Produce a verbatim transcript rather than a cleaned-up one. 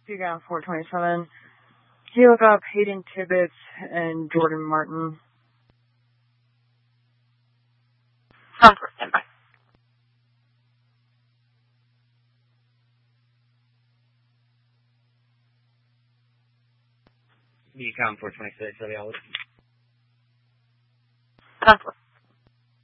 Beacon four twenty-seven. Can you look up Hayden Tibbetts and Jordan Martin? Sounds good. Stand by. Beacon four twenty-six, Elliot. Sounds good.